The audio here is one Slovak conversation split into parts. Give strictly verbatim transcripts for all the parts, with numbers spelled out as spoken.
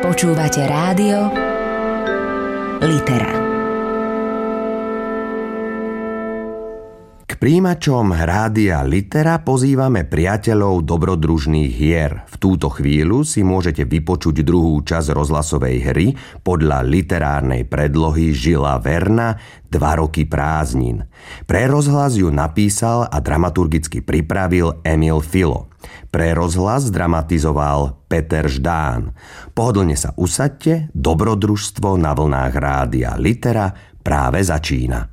Počúvate rádio Litera. K príjimačom rádia Litera pozývame priateľov dobrodružných hier. V túto chvíľu si môžete vypočuť druhú časť rozhlasovej hry podľa literárnej predlohy Žila Verna Dva roky prázdnin. Pre rozhlas ju napísal a dramaturgicky pripravil Emil Filo. Pre rozhlas dramatizoval Peter Ždán. Pohodlne sa usaďte, dobrodružstvo na vlnách rádia Litera práve začína.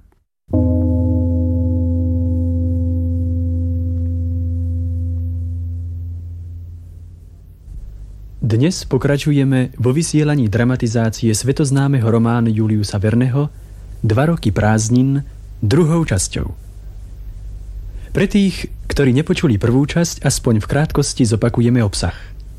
Dnes pokračujeme vo vysielaní dramatizácie svetoznámeho románu Juliusa Verneho Dva roky prázdnin druhou časťou. Pre tých, ktorí nepočuli prvú časť, aspoň v krátkosti zopakujeme obsah.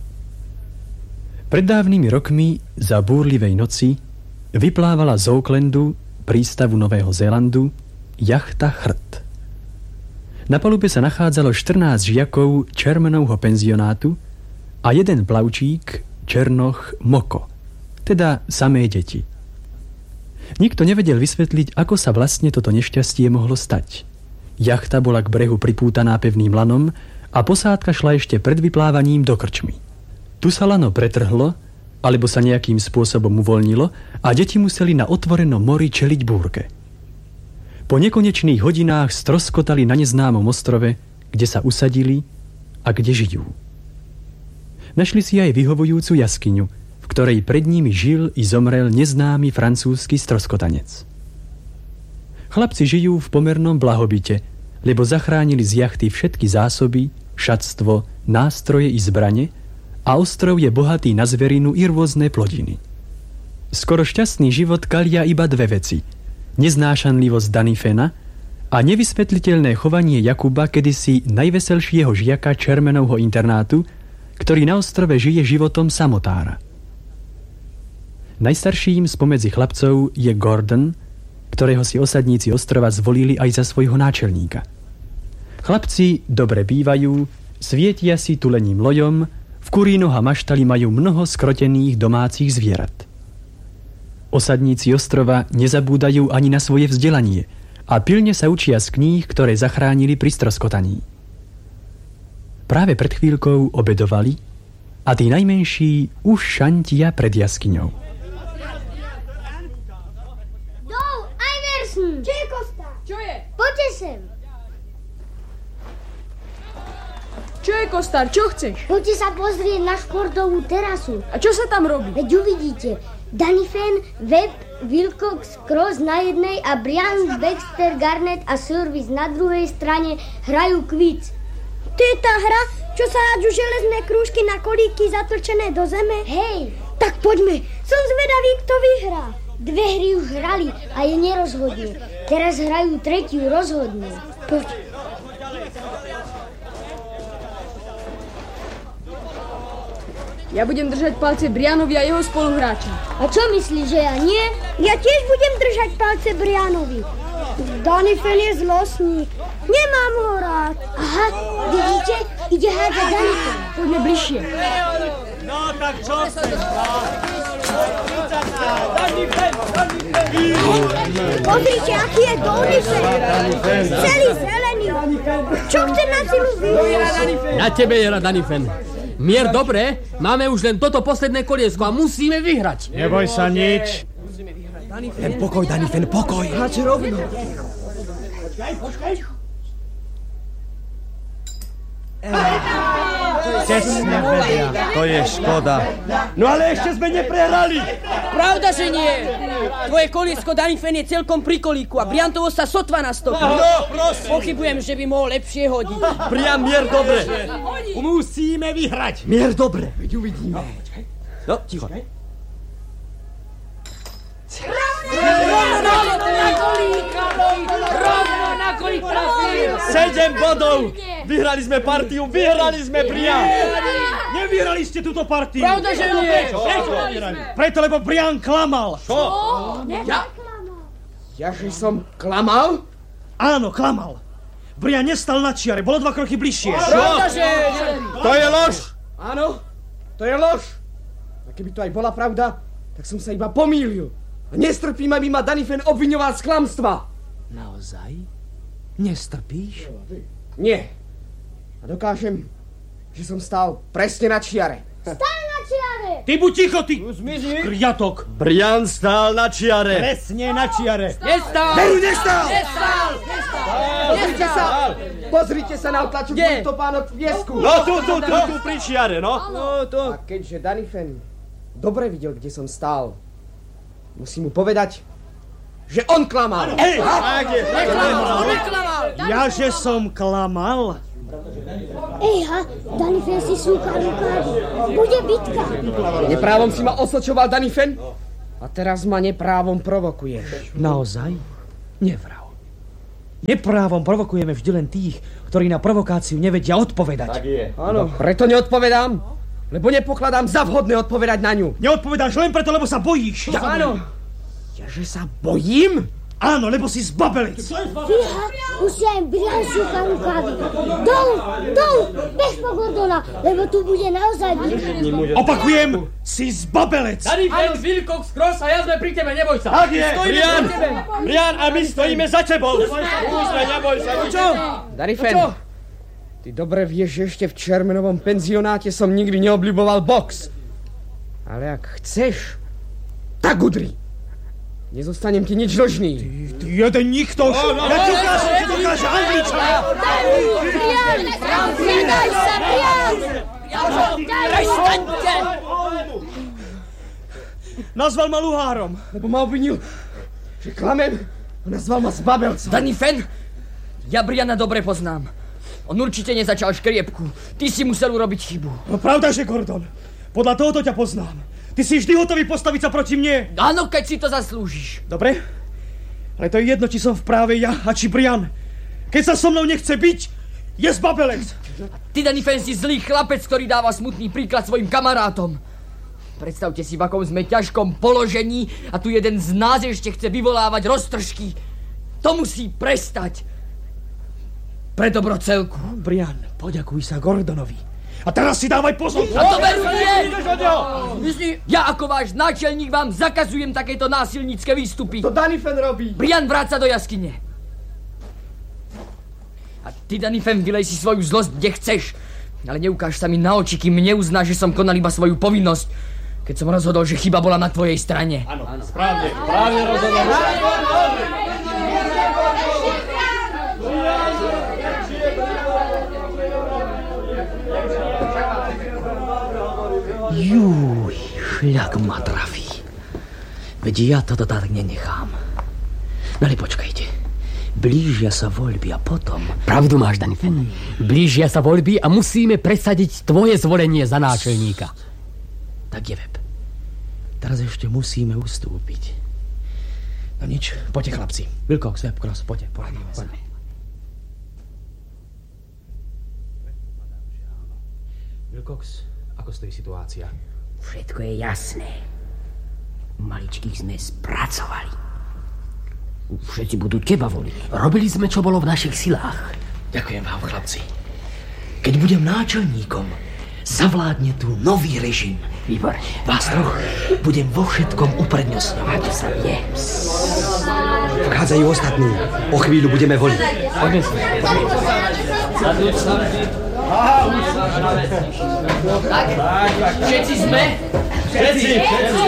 Pred dávnymi rokmi za búrlivej noci vyplávala z Aucklandu, prístavu Nového Zélandu, jachta Chrd. Na palube sa nachádzalo štrnásť žiakov Čermenovho penzionátu a jeden plavčík, Černoch Moko, teda samé deti. Nikto nevedel vysvetliť, ako sa vlastne toto nešťastie mohlo stať. Jachta bola k brehu pripútaná pevným lanom a posádka šla ešte pred vyplávaním do krčmy. Tu sa lano pretrhlo, alebo sa nejakým spôsobom uvoľnilo a deti museli na otvorenom mori čeliť búrke. Po nekonečných hodinách stroskotali na neznámom ostrove, kde sa usadili a kde žijú. Našli si aj vyhovujúcu jaskyňu, v ktorej pred nimi žil i zomrel neznámy francúzsky stroskotanec. Chlapci žijú v pomernom blahobite, lebo zachránili z jachty všetky zásoby, šatstvo, nástroje i zbrane a ostrov je bohatý na zverinu i rôzne plodiny. Skoro šťastný život kalia iba dve veci: neznášanlivosť Danifena a nevysvetliteľné chovanie Jakuba, kedysi najveselšieho žiaka Čermenovho internátu, ktorý na ostrove žije životom samotára. Najstarším spomedzi chlapcov je Gordon, ktorého si osadníci ostrova zvolili aj za svojho náčelníka. Chlapci dobre bývajú, svietia si tulením lojom, v kurínoch a maštali majú mnoho skrotených domácich zvierat. Osadníci ostrova nezabúdajú ani na svoje vzdelanie a pilne sa učia z kníh, ktoré zachránili pri stroskotaní. Práve pred chvíľkou obedovali a tí najmenší už šantia pred jaskyňou. Joe, Iverson! Čo je, Kosta? Čo je? Poďte sem. Čo je, Kostar? Čo chceš? Poďte sa pozrieť na športovú terasu. A čo sa tam robí? Veď uvidíte. Danifen, Webb, Wilcox, Cross na jednej a Brian, Baxter, Garnett a Service na druhej strane hrajú kvíc. To je tá hra, čo sa hádžu železné krúžky na kolíky zatlčené do zeme? Hej. Tak poďme, som zvedavý, kto vyhrá. Dve hry už hrali a je nerozhodne. Teraz hrajú tretiu rozhodnú. Poď. Ja budem držať palce Brianovi a jeho spoluhráčom. A čo myslíš, že ja nie? Ja tiež budem držať palce Brianovi. Danifen je zlostník. Nemám ho rád. Aha, vidíte? Ide hádzať Danifen. Poďme bližšie. No tak čo chceš? Pozrite, aký je Danifen. Celý zelený. Čo chce na silu vyhrať? Na tebe je Danifen. Mier, dobre, máme už len toto posledné koliesko a musíme vyhrať. Neboj sa nič. Len pokoj, Danifen, pokoj. Hač rovno. Počkaj, počkaj. Tesne vedia, to je škoda. No ale ešte sme neprehrali. Pravda, že nie. Tvoje koliesko Danifen je celkom pri kolíku a Briantovo sa sotva nastopí. No, prosím. Pochybujem, že by mohol lepšie hodiť. Brian, mier dobre. Musíme vyhrať. Mier dobre. Veď uvidíme. No, ticho. Rovno na kolík! Rovno na kolík trafil! Sedem bodov! Vyhrali sme partiu, vyhrali sme, Brian! Nevyhrali ste túto partiu! Pravda, že nie! Prečo? Preto, lebo Brian klamal! Čo? Ja? Jaže som klamal? Áno, klamal. Brian nestal na čiare, bolo dva kroky bližšie. Pravda, že... To je lož! Áno, to je lož. keby to aj bola pravda, tak som sa iba pomýlil. A nestrpím, aby ma Danifen obviňoval z klamstva. Naozaj? Nestrpíš? Nie. A dokážem, že som stál presne na čiare. Stál na čiare! Ty buď ticho, ty kriatok. Brian stál na čiare. Presne na čiare. Nestál! Veru, nestál! Nestál! Pozrite sa! Pozrite sa na otlačok mojich topánok v piesku. No tu, tu, tu, tu pri čiare, no. No, to. A keďže Danifen dobre videl, kde som stál, musím mu povedať, že on klamal. Hej! Neklamal, neklamal! Ja, že som klamal? Ejha, Danifen si súka rukávi. Bude bitka. Neprávom si ma osočoval, Danifen, a teraz ma neprávom provokuješ. Naozaj? Nevrav. Neprávom provokujeme vždy len tých, ktorí na provokáciu nevedia odpovedať. Tak je. Áno, preto neodpovedám, lebo nepokladám za vhodné odpovedať na ňu. Neodpovedáš len preto, lebo sa bojíš. Ja, áno. Ja, že sa bojím? Áno, lebo si zbabelec. Fíha, už si aj Brian súka rukávi. Dolu, dolu, beh po Gordona, lebo tu bude naozaj bitka. Opakujem, si zbabelec. Danifen, Wilcox, Cross a ja sme pri tebe, neboj sa. Tak je, Stojíme Brian. pri tebe. Brian, a my stojíme za tebou. Úzme, neboj sa. Čo? Danifen, ty dobre vieš, že ešte v Čermenovom penzionáte som nikdy neobľuboval box. Ale ak chceš, tak udri. Nezostanem ti nič dlžný. Ty, ty jeden nikto. Ja ti ukážem, čo dokáže Angličan. Brian, vydaj sa, Brian! Prestaňte! Nazval ma luhárom. Lebo ma obvinil, že klamem, a nazval ma zbabelcom. Danifen, ja Briana dobre poznám. On určite nezačal škriepku. Ty si musel urobiť chybu. No pravda, že Gordon. Podľa tohoto ťa poznám. Ty si vždy hotový postaviť sa proti mne. Áno, keď si to zaslúžiš. Dobre, ale to je jedno, či som v práve ja a či Brian. Keď sa so mnou nechce byť, je zbabelec. Ty, Danifen, si zlý chlapec, ktorý dáva smutný príklad svojim kamarátom. Predstavte si, v akom sme ťažkom položení a tu jeden z nás ešte chce vyvolávať roztržky. To musí prestať. Pre dobro celku. Brian, poďakuj sa Gordonovi. A teraz si dávaj pozor. A to veru nie! Ja ako váš náčelník vám zakazujem takéto násilnícke výstupy. To Danifen robí. Brian, vráť sa do jaskyne. A ty, Danifen, vylej si svoju zlosť, kde chceš. Ale neukáž sa mi na oči, kým neuznáš, že som konal iba svoju povinnosť. Keď som rozhodol, že chyba bola na tvojej strane. Áno, správne, správne rozhodol. Júj, šľak ma trafí. Veď ja toto tak nenechám. No ale počkajte. Blížia sa voľby a potom... Pravdu máš, Danifen. Blížia sa voľby a musíme presadiť tvoje zvolenie za náčelníka. Tak je web. Teraz ešte musíme ustúpiť. No nič, poďte chlapci. Wilcox, Web, Cross, poďte, poradíme sa. Wilcox, ako stojí situácia? Všetko je jasné. Maličkých sme spracovali. Všetci budú teba voliť. Robili sme, čo bolo v našich silách. Ďakujem vám, chlapci. Keď budem náčelníkom, zavládne tu nový režim. Výborne. Vás troch budem vo všetkom uprednostňovať. To sa vie. Vchádzajú ostatní. O chvíľu budeme voliť. Poďme si. Tak, všetci sme? Všetci, všetci.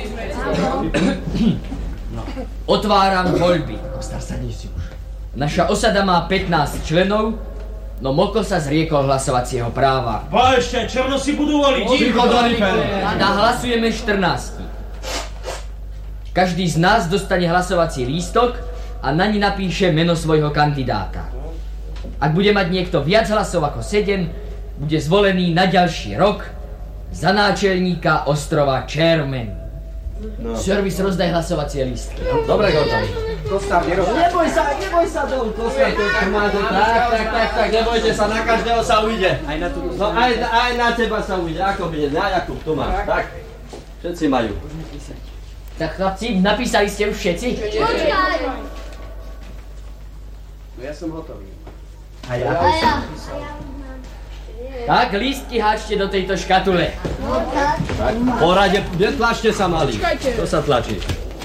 Otváram voľby. Naša osada má pätnásť členov, no Moko sa zriekol hlasovacieho práva. Ba ešte, černo si budú voliť. Ticho, Danifen. Nahlasujeme štrnásť. Každý z nás dostane hlasovací lístok a naň napíše meno svojho kandidáta. Ak bude mať niekto viac hlasov ako sedem, bude zvolený na ďalší rok za náčelníka ostrova Čermen. No. Servis, rozdaj hlasovacie lístky. Dobre, Gordon. Kostav, nerobí. Neboj sa, neboj sa dolu, Kostav, to je máte. Tak, tak, tak, tak, nebojte sa, na každého sa ujde. Aj na tú... No, aj, aj na teba sa ujde, ako bude, na Jakub, tu máš, tak. Všetci majú. Tak chlapci, napísali ste už všetci? Počkaj! No ja som hotový. A ja? A ja. Tak, lístky háčte do tejto škatule. No tak. Tak Porade, netlačte sa, malí. To sa tlačí.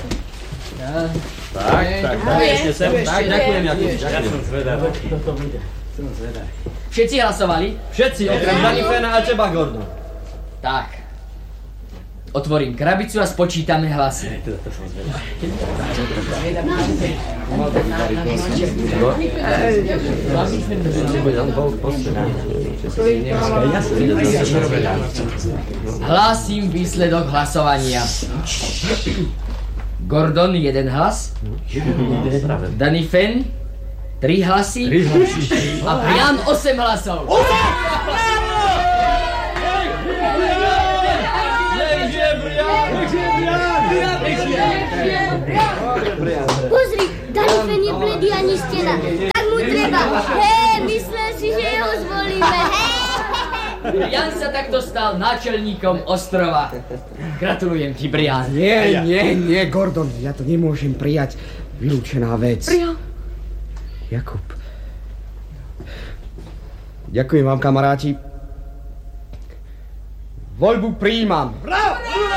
Tak, tak, tak, ešte sem. Tak, ďakujem, Jakub. Ďakujem. Všetci hlasovali? Všetci, okrem Danifena a teba, Gordon. Tak. Otvorím krabicu a spočítame hlasy. Hlásim výsledok hlasovania. Gordon jeden hlas, Danifen tri hlasy a Brian osem hlasov. Pozri, Danifen je bledý ani stena. Tak mu treba. Hej, myslel si, že ho zvolíme. Brian sa takto stal náčelníkom ostrova. Gratulujem ti, Brian. Nie, nie, nie, Gordon, ja to nemôžem prijať. Vylúčená vec. Brian. Jakub. Ďakujem vám, kamaráti. Voľbu prijímam. Bravo!